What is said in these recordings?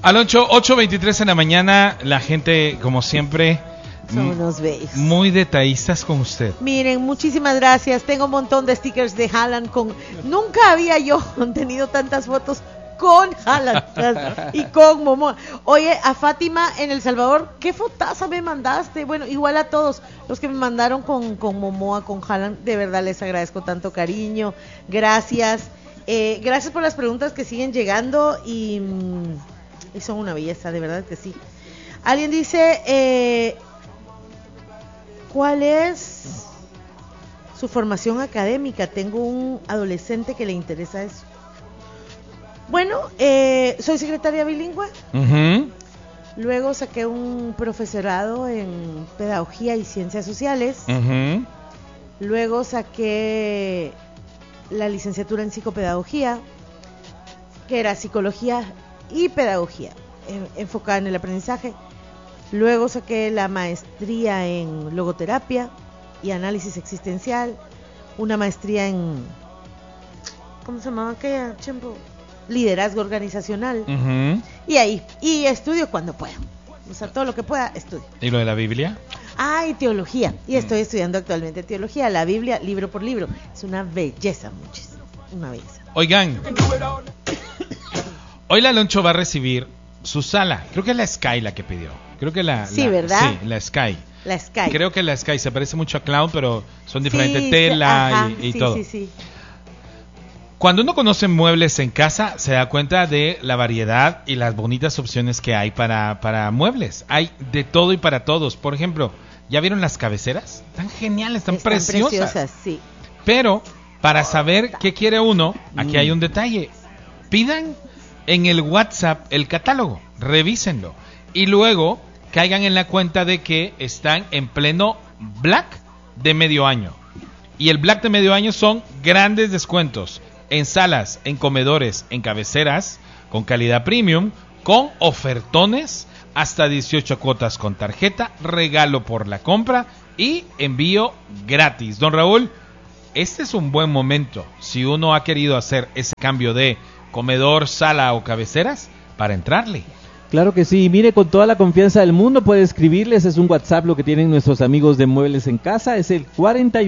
Aloncho, 8:23 en la mañana, la gente, como siempre, son unos bellos. Muy detallistas con usted. Miren, muchísimas gracias. Tengo un montón de stickers de Haaland con... Nunca había yo tenido tantas fotos con Haaland y con Momoa. Oye, a Fátima en El Salvador, ¿qué fotaza me mandaste? Bueno, igual a todos los que me mandaron con Momoa, con Haaland, de verdad les agradezco tanto cariño. Gracias. Gracias por las preguntas que siguen llegando y son una belleza, de verdad que sí. Alguien dice... ¿cuál es su formación académica? Tengo un adolescente que le interesa eso. Bueno, soy secretaria bilingüe. Uh-huh. Luego saqué un profesorado en pedagogía y ciencias sociales. Uh-huh. Luego saqué la licenciatura en psicopedagogía, que era psicología y pedagogía, enfocada en el aprendizaje. Luego saqué la maestría en logoterapia y análisis existencial, una maestría en, ¿cómo se llamaba aquella? Liderazgo organizacional. Uh-huh. Y estudio cuando pueda. O sea, todo lo que pueda, estudio. ¿Y lo de la Biblia? Y teología. Y estoy estudiando actualmente teología, la Biblia, libro por libro. Es una belleza, muchísimo. Una belleza. Oigan, hoy la Aloncho va a recibir su sala. Creo que es la Sky la que pidió. Creo que ¿verdad? Sí, la Sky. La Sky. Creo que la Sky se parece mucho a Cloud, pero son diferentes tela y todo. Sí. Cuando uno conoce muebles en casa, se da cuenta de la variedad y las bonitas opciones que hay para muebles. Hay de todo y para todos. Por ejemplo, ¿ya vieron las cabeceras? Están geniales, están preciosas. Sí. Pero, para saber qué quiere uno, aquí hay un detalle. Pidan en el WhatsApp el catálogo, revísenlo. Y luego caigan en la cuenta de que están en pleno Black de medio año. Y el Black de medio año son grandes descuentos en salas, en comedores, en cabeceras, con calidad premium, con ofertones, hasta 18 cuotas con tarjeta, regalo por la compra y envío gratis. Don Raúl, este es un buen momento, si uno ha querido hacer ese cambio de comedor, sala o cabeceras, para entrarle. Claro que sí, mire, con toda la confianza del mundo puede escribirles, es un WhatsApp lo que tienen nuestros amigos de Muebles en Casa, es el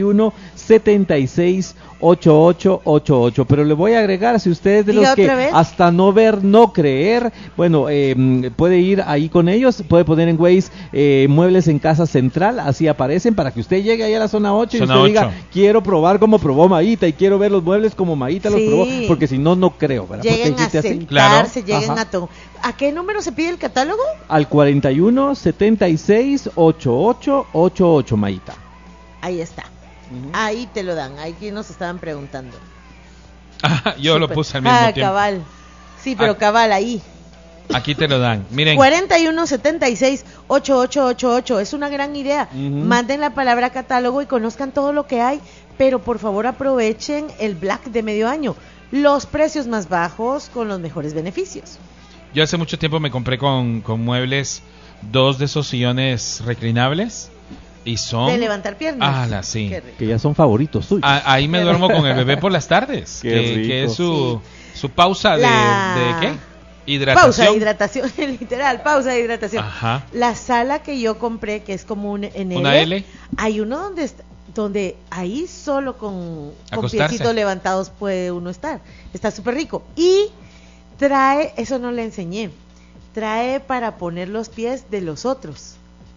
41768888, pero le voy a agregar, si usted es de los que hasta no ver, no creer, bueno, puede ir ahí con ellos, puede poner en Waze Muebles en Casa Central, así aparecen, para que usted llegue ahí a la zona 8 y usted diga, quiero probar como probó Maíta y quiero ver los muebles como Maíta los probó, porque si no, no creo, ¿verdad? Lleguen a sentarse, lleguen a todo. ¿A qué número se pide el catálogo? Al 41768888, Maíta. Ahí está. Ahí te lo dan. Aquí nos estaban preguntando. Yo lo puse al mismo tiempo. Cabal. Sí, pero cabal ahí. Aquí te lo dan. Miren. 41768888. Es una gran idea. Manden la palabra catálogo y conozcan todo lo que hay. Pero por favor aprovechen el Black de medio año. Los precios más bajos con los mejores beneficios. Yo hace mucho tiempo me compré con muebles 2 de esos sillones reclinables y son... de levantar piernas. Sí. Que ya son favoritos suyos. Ahí me duermo con el bebé por las tardes. que es su pausa de ¿qué? Hidratación. Pausa de hidratación, literal, pausa de hidratación. Ajá. La sala que yo compré, que es como un ¿Una L? Hay uno donde ahí solo con piecitos levantados puede uno estar. Está súper rico. Y trae, eso no le enseñé, trae para poner los pies de los otros.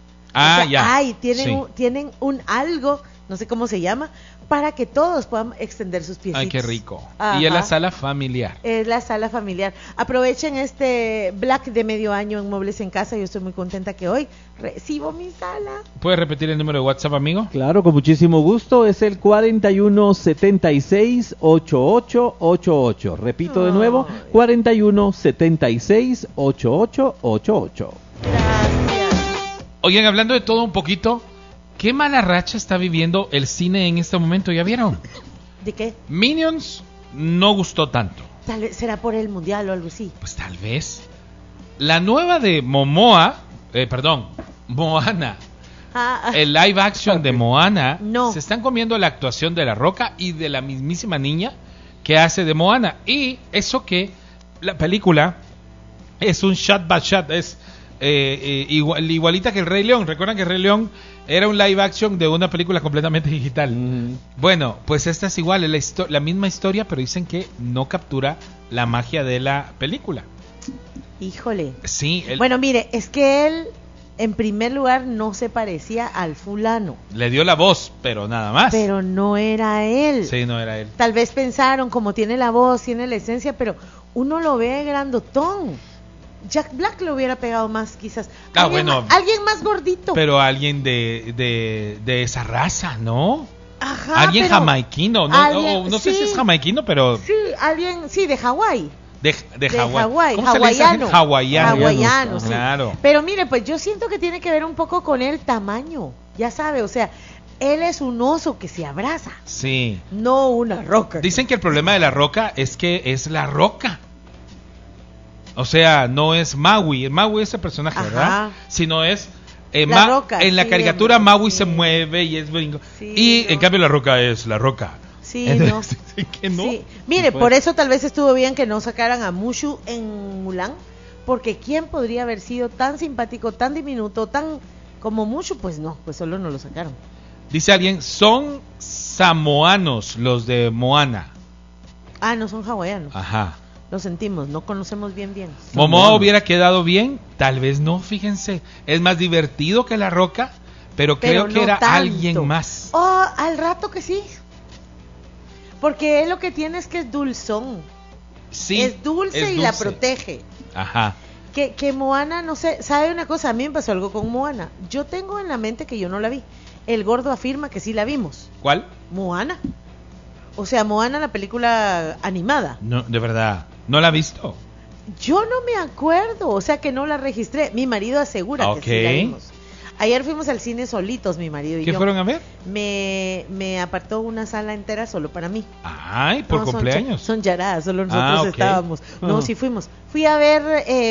Tienen un algo, no sé cómo se llama, para que todos puedan extender sus piecitos. Ay, qué rico. Ajá. Y es la sala familiar. Es la sala familiar. Aprovechen este Black de medio año en Muebles en Casa. Yo estoy muy contenta que hoy recibo mi sala. ¿Puedes repetir el número de WhatsApp, amigo? Claro, con muchísimo gusto. Es el 41768888. Repito de nuevo, 41768888. Gracias. Oigan, hablando de todo un poquito, ¿qué mala racha está viviendo el cine en este momento? ¿Ya vieron? ¿De qué? Minions no gustó tanto. Tal vez será por el mundial o algo así. Pues tal vez. La nueva de Moana. El live action de Moana. No. Se están comiendo la actuación de La Roca y de la mismísima niña que hace de Moana. Y eso que la película es un shot by shot, es igualita que el Rey León. Recuerdan que el Rey León era un live action de una película completamente digital. Bueno, pues esta es igual, es la misma historia, pero dicen que no captura la magia de la película. Híjole. Sí. Bueno, mire, es que él, en primer lugar, no se parecía al fulano. Le dio la voz, pero nada más. Pero no era él. Sí, no era él. Tal vez pensaron, como tiene la voz, tiene la esencia, pero uno lo ve grandotón. Jack Black le hubiera pegado más, quizás. Alguien más gordito. Pero alguien de esa raza, ¿no? Ajá. Alguien jamaiquino, ¿no? No sé si es jamaiquino, pero... Sí, alguien, de Hawái. De Hawái. ¿Cómo hawaiano. Se le dice? Hawaiano, sí. Claro. Pero mire, pues yo siento que tiene que ver un poco con el tamaño. Ya sabe, o sea, él es un oso que se abraza. Sí. No una roca. Dicen que el problema de la roca es que es la roca. O sea, no es Maui. Maui es el personaje, ajá, ¿verdad? Sino es... la roca, en la caricatura Maui se mueve y es brinco. Sí, y en cambio la roca es la roca. Sí, entonces, que no. Sí. Mire, por eso tal vez estuvo bien que no sacaran a Mushu en Mulan, porque ¿quién podría haber sido tan simpático, tan diminuto, tan como Mushu? Pues no, pues solo no lo sacaron. Dice alguien, son samoanos los de Moana. Ah, no son hawaianos. Ajá. Lo sentimos, no conocemos bien. Momoa hubiera quedado bien, tal vez no, fíjense. Es más divertido que la roca, pero creo que no era tanto. Alguien más. Oh, al rato que sí. Porque él lo que tiene es que es dulzón. Sí. Es dulce y la protege. Ajá. Que Moana, no sé, ¿sabe una cosa? A mí me pasó algo con Moana. Yo tengo en la mente que yo no la vi. El gordo afirma que sí la vimos. ¿Cuál? Moana. O sea, Moana, la película animada. No, de verdad. ¿No la ha visto? Yo no me acuerdo, o sea que no la registré. Mi marido asegura que sí la vimos. Ayer fuimos al cine solitos, mi marido y yo. ¿Qué fueron a ver? Me apartó una sala entera solo para mí. Ay, por cumpleaños. Son yaradas, solo nosotros estábamos. No, sí fuimos. Fui a ver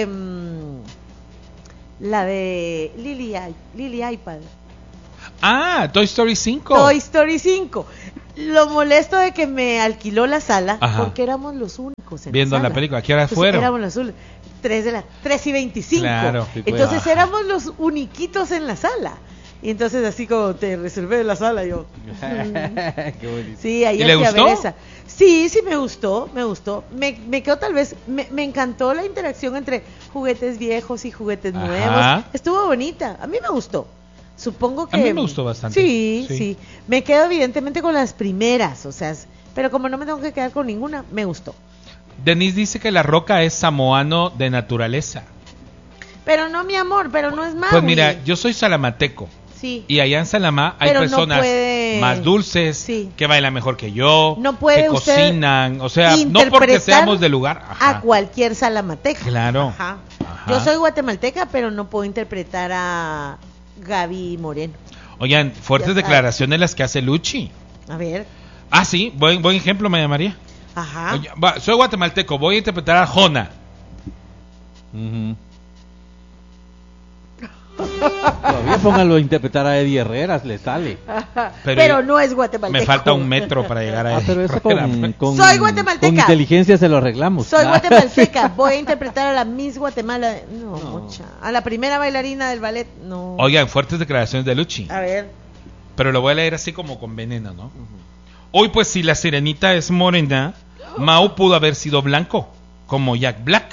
la de Lily iPad. Ah, Toy Story 5. Toy Story 5. Lo molesto de que me alquiló la sala, ajá, porque éramos los únicos en viendo la sala. La película. ¿A qué hora fueron? Éramos los 3:25. Claro. Entonces éramos los uniquitos en la sala. Y entonces así como te reservé la sala yo. Qué bonito. Sí, ayer ¿Y le gustó? A ver esa. Sí, me gustó. Me quedó tal vez, me encantó la interacción entre juguetes viejos y juguetes nuevos. Estuvo bonita, a mí me gustó. Supongo que... A mí me gustó bastante. Sí. Me quedo evidentemente con las primeras, o sea, pero como no me tengo que quedar con ninguna, me gustó. Denise dice que la roca es samoano de naturaleza. Pero no, mi amor, pero no es Maui. Pues mira, yo soy salamateco. Sí. Y allá en Salamá hay pero personas más dulces, que bailan mejor que yo, que cocinan, o sea, no porque seamos del lugar. Ajá. A cualquier salamateca. Claro. Ajá. Yo soy guatemalteca, pero no puedo interpretar a Gaby Moreno. Oigan, fuertes declaraciones las que hace Luchi. A ver. Ah, sí, buen ejemplo, María María. Ajá. Oye, soy guatemalteco, voy a interpretar a Jona. Todavía póngalo a interpretar a Eddie Herreras, le sale. Pero no es guatemalteco. Me falta 1 metro para llegar a Eddie. Pero eso con soy guatemalteca. Con inteligencia se lo arreglamos. Soy guatemalteca, voy a interpretar a la Miss Guatemala. No. A la primera bailarina del ballet, no. Oigan, fuertes declaraciones de Luchi. A ver. Pero lo voy a leer así como con veneno, ¿no? Hoy pues si la sirenita es morena, Mau pudo haber sido blanco, como Jack Black.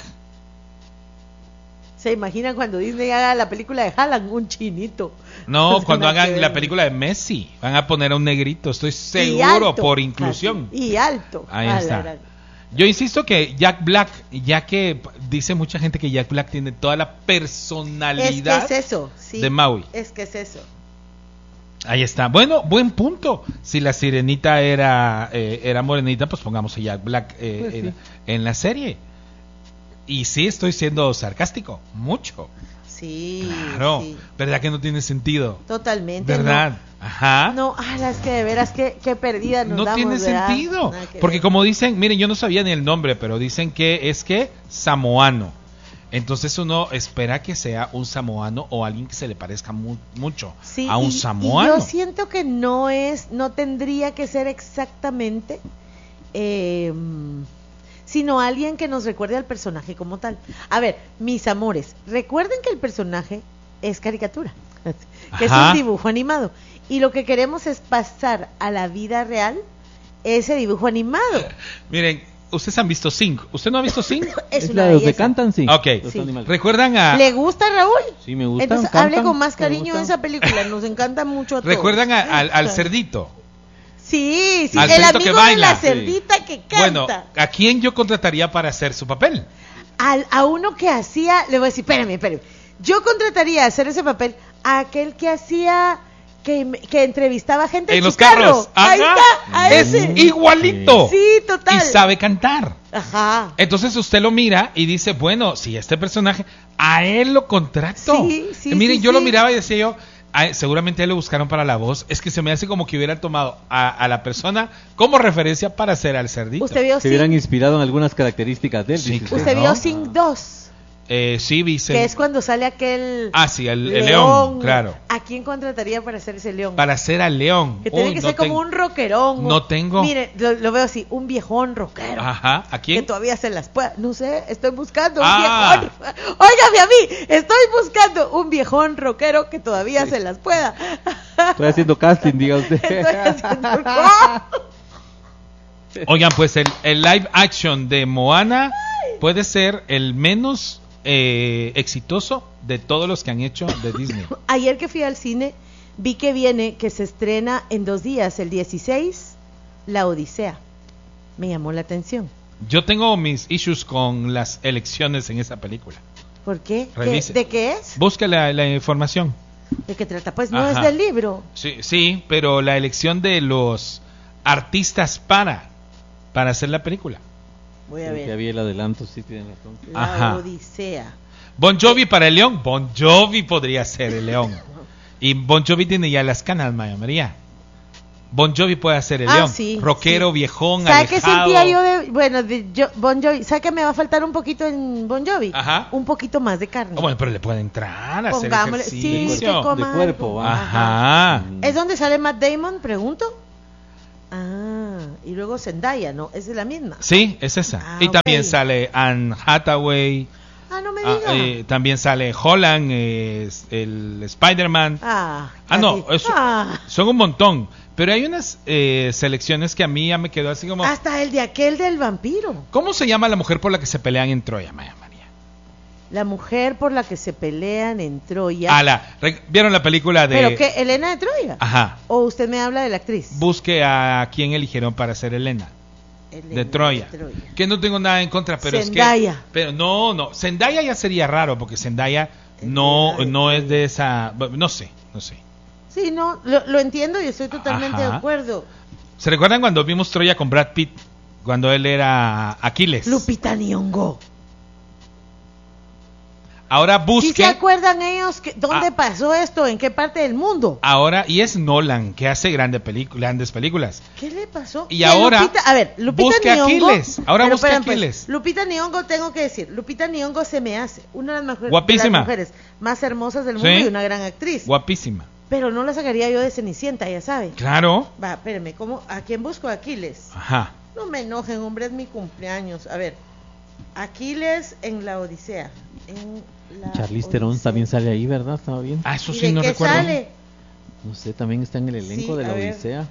¿Se imaginan cuando Disney haga la película de Haaland? Un chinito. No, cuando hagan la película de Messi, van a poner a un negrito, estoy seguro, por inclusión. Y alto. Ahí está. Yo insisto que Jack Black, ya que dice mucha gente que Jack Black tiene toda la personalidad es eso, sí, de Maui. Es que es eso. Ahí está. Bueno, buen punto. Si la sirenita era morenita, pues pongamos a Jack Black en la serie. Y sí, estoy siendo sarcástico, mucho. Sí. Claro, sí. ¿Verdad que no tiene sentido? Totalmente. ¿Verdad? No. Ajá. No, es que de veras, qué perdida nos damos. No tiene sentido. Porque como dicen, miren, yo no sabía ni el nombre, pero dicen que es samoano. Entonces uno espera que sea un samoano o alguien que se le parezca mucho a un samoano. Y yo siento que no tendría que ser exactamente... sino alguien que nos recuerde al personaje como tal. A ver, mis amores, recuerden que el personaje es caricatura, que es un dibujo animado, y lo que queremos es pasar a la vida real ese dibujo animado. Miren, ustedes han visto Sing. ¿Usted no ha visto Sing? Es la de los que cantan Sing. Ok. Sí. ¿Recuerdan a...? ¿Le gusta, Raúl? Sí, me gusta. Entonces hable con más cariño de esa película, nos encanta mucho a todos. ¿Recuerdan al cerdito? Sí, al el amigo que baila. De la cerdita que canta. Bueno, ¿a quién yo contrataría para hacer su papel? A uno que hacía, le voy a decir, espérame. Yo contrataría a hacer ese papel a aquel que hacía, que entrevistaba gente en en los Chicago. carros. Ahí está, a ese. Igualito. Sí, total. Y sabe cantar. Ajá. Entonces usted lo mira y dice, bueno, si este personaje, a él lo contrato. Sí, miren, sí, yo lo sí. miraba y decía yo, seguramente a él lo buscaron para la voz. Es que se me hace como que hubiera tomado a la persona como referencia para hacer al cerdito. ¿Usted vio Se hubieran inspirado en algunas características de él. Sí, dice ¿Usted ¿no? vio Sing 2? Sí, vi. Que es cuando sale aquel... Sí, el león, claro. ¿A quién contrataría para hacer ese león? Para hacer al león. Que tiene que ser como un rockerón. No tengo. Mire, lo veo así, un viejón rockero. Ajá, ¿a quién? Que todavía se las pueda. No sé, estoy buscando un viejón. Óigame a mí, estoy buscando un viejón rockero que todavía se las pueda. Estoy haciendo casting, diga usted. Estoy haciendo... Oigan, pues el live action de Moana puede ser el menos exitoso de todos los que han hecho de Disney. Ayer que fui al cine, vi que se estrena en 2 días, el 16, La Odisea. Me llamó la atención. Yo tengo mis issues con las elecciones en esa película. ¿Por qué? Revise. ¿De qué es? Busque la información. ¿De qué trata? Pues no Ajá. es del libro. Sí, pero la elección de los artistas para hacer la película. Voy a Que ver. había el adelanto, sí, tienen razón. La Ajá. Odisea. Bon Jovi para el león. Bon Jovi podría ser el león. Y Bon Jovi tiene ya las canas, María. Bon Jovi puede hacer el león. Sí, rockero, sí. viejón, ¿Sabe qué alejado. sentía yo Bon Jovi? ¿Sabe que me va a faltar un poquito en Bon Jovi? Ajá. Un poquito más de carne. Bueno, pero le puede entrar a hacer Pongámosle, ejercicio. sí, que coma De cuerpo, algo. va. Ajá. ¿Es donde sale Matt Damon? Pregunto. Y luego Zendaya, ¿no? Esa es la misma. Sí, es esa. Y también sale Anne Hathaway. No me diga. También sale Holland, el Spider-Man. No, son un montón. Pero hay unas selecciones que a mí ya me quedó así como... Hasta el de aquel del vampiro. ¿Cómo se llama la mujer por la que se pelean en Troya, María? La mujer por la que se pelean en Troya. ¿Vieron la película de... ¿Pero qué? ¿Elena de Troya? Ajá. ¿O usted me habla de la actriz? Busque a quién eligieron para ser Elena de Troya. Que no tengo nada en contra, pero Zendaya. es que... Pero no. Zendaya ya sería raro, porque Zendaya no es de esa... No sé. Sí, no, lo entiendo y estoy totalmente de acuerdo. ¿Se recuerdan cuando vimos Troya con Brad Pitt? Cuando él era Aquiles. Lupita Nyong'o. Ahora busque... ¿Sí se acuerdan ellos dónde pasó esto? ¿En qué parte del mundo? Ahora, y es Nolan, que hace grandes películas. ¿Qué le pasó? Y ahora, Lupita busque Nyong'o, Aquiles. Ahora busque Aquiles. Pues, Lupita Nyong'o, tengo que decir, Lupita Nyong'o se me hace una de las guapísima. mujeres más hermosas del mundo, ¿Sí? Y una gran actriz. Guapísima. Pero no la sacaría yo de Cenicienta, ya sabe. Claro. Va, espérame, ¿a quién busco? Aquiles. Ajá. No me enojen, hombre, es mi cumpleaños. A ver, Aquiles en la Odisea. Charlize Theron también sale ahí, ¿verdad? ¿Estaba bien? Eso sí, no recuerdo. Sale? No sé, también está en el elenco Sí, de la a ver. Odisea.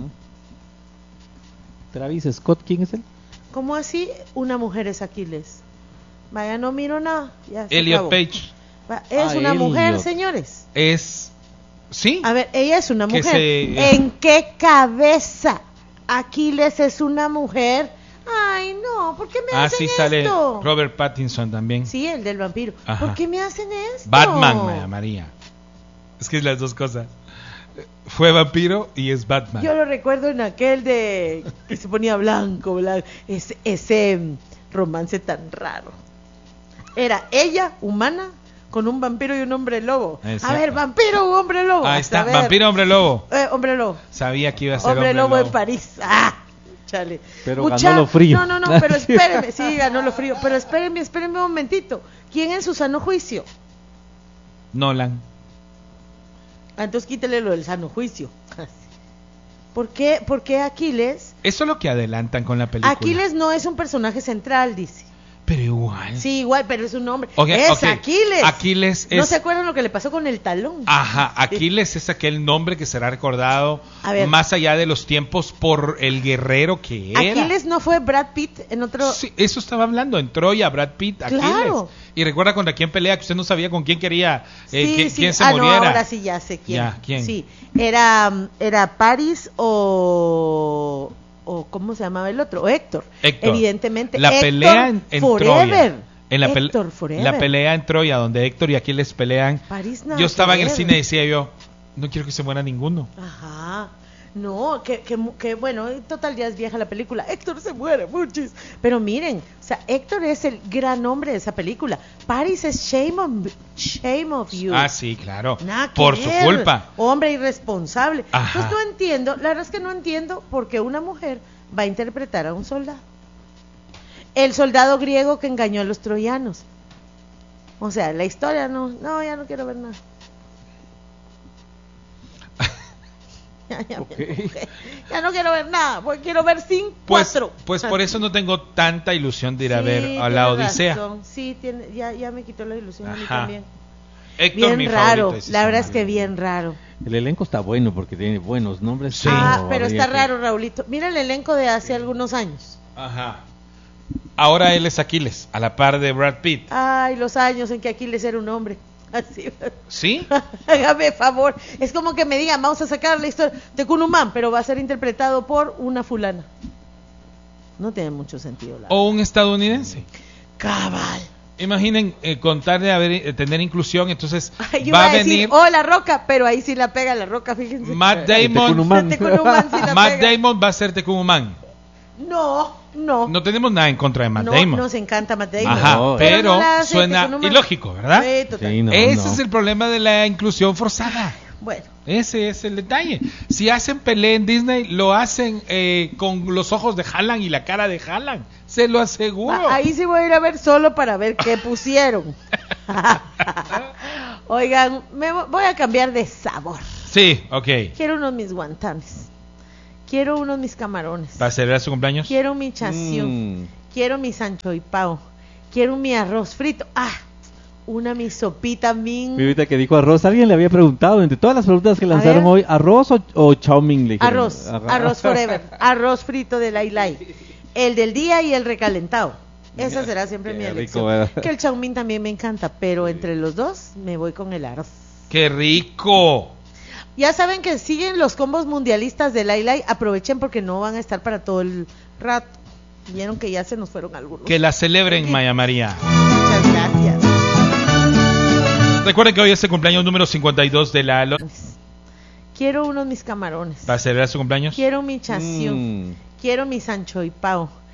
Travis Scott, ¿quién es él? ¿Cómo así una mujer es Aquiles? Vaya, no miro nada. Ya se Elliot acabó. Page. Es una mujer, Elliot. señores. ¿Sí? A ver, ella es una Que mujer. se- ¿En qué cabeza Aquiles es una mujer? Ay, no, ¿por qué me hacen sí esto? sale Robert Pattinson también. Sí, el del vampiro. Ajá. ¿Por qué me hacen esto? Batman, María. Es que es las dos cosas. Fue vampiro y es Batman. Yo lo recuerdo en aquel de que se ponía blanco, ese romance tan raro. Era ella, humana, con un vampiro y un hombre lobo. Exacto. A ver, vampiro o hombre lobo. Ahí Hasta está, ver. vampiro, hombre lobo. Hombre lobo. Sabía que iba a ser Hombre lobo en París. Chale. Pero ganó lo frío. No, pero espéreme. Sí, ganó lo frío. Pero espéreme un momentito. ¿Quién en su sano juicio? Nolan. Entonces quítele lo del sano juicio. ¿Por qué Aquiles? Eso es lo que adelantan con la película. Aquiles no es un personaje central, dice. Pero igual. Sí, igual, pero es un nombre. Okay, es Aquiles. Aquiles es... ¿No se acuerdan lo que le pasó con el talón? Ajá, Aquiles es aquel nombre que será recordado más allá de los tiempos por el guerrero que era. Aquiles no fue Brad Pitt en otro... Sí, eso estaba hablando, en Troya, Brad Pitt, Aquiles. Claro. Y recuerda contra quién pelea, que usted no sabía con quién quería, quién se muriera. No, ahora sí ya sé quién. Ya, ¿quién? Sí, era Paris o ¿cómo se llamaba el otro? Héctor. Evidentemente. La pelea en Troya. Héctor Forever. La pelea en Troya, donde Héctor y Aquiles pelean. Yo estaba en el cine y decía yo, no quiero que se muera ninguno. Ajá. No, que bueno, en total ya es vieja la película. Héctor se muere, muchis. Pero miren, o sea, Héctor es el gran nombre de esa película. Paris es Shame of You. Ah, sí, claro. Por su culpa. Hombre irresponsable. Ajá. Entonces no entiendo, la verdad es que no entiendo por qué una mujer va a interpretar a un soldado. El soldado griego que engañó a los troyanos. O sea, la historia no, ya no quiero ver nada. Ya no quiero ver nada, porque quiero ver 4. Pues por eso no tengo tanta ilusión de ir a ver a la Odisea. Razón. Sí, ya me quitó la ilusión. Ajá. A mí también. Héctor, bien raro, la verdad es que bien raro. El elenco está bueno porque tiene buenos nombres. Sí. Pero está raro, Raulito. Mira el elenco de hace algunos años. Ajá. Ahora él es Aquiles, a la par de Brad Pitt. Ay, los años en que Aquiles era un hombre. Así. ¿Sí? Hágame favor. Es como que me digan, vamos a sacar la historia de Cunumán, pero va a ser interpretado por una fulana. No tiene mucho sentido. O un estadounidense. Cabal. Imaginen contar de tener inclusión, entonces va a venir. La Roca, pero ahí sí la pega la Roca, fíjense. Matt Damon. Matt Damon va a ser Tecumumán. No tenemos nada en contra de Matt Damon. Nos encanta Matt Damon. Ajá, pero no suena ilógico, ¿verdad? Sí, total. Sí, Ese es el problema de la inclusión forzada. Bueno. Ese es el detalle. Si hacen pelea en Disney, lo hacen con los ojos de Haaland y la cara de Haaland. Se lo aseguro. Ahí sí voy a ir a ver solo para ver qué pusieron. Oigan, voy a cambiar de sabor. Sí, ok. Quiero unos mis guantanes. Quiero unos mis camarones. ¿Para celebrar su cumpleaños? Quiero mi chassión. Quiero mi sancho y pavo. Quiero mi arroz frito. Mi sopita min. Mi ahorita que dijo arroz, alguien le había preguntado, entre todas las preguntas que lanzaron hoy, ¿arroz o chow mein? Le dijeron. Arroz forever. Arroz frito de Lai Lai. El del día y el recalentado. Esa será siempre mi elección. Rico, que el chow mein también me encanta, pero entre los dos me voy con el arroz. ¡Qué rico! Ya saben que siguen los combos mundialistas de Lai Lai. Aprovechen porque no van a estar para todo el rato. Vieron que ya se nos fueron algunos. Que la celebren, Maya María. Muchas gracias. Recuerden que hoy es el cumpleaños número 52 de la... Quiero unos mis camarones. ¿Para celebrar su cumpleaños? Quiero mi chassión. Quiero mi sancho y pavo.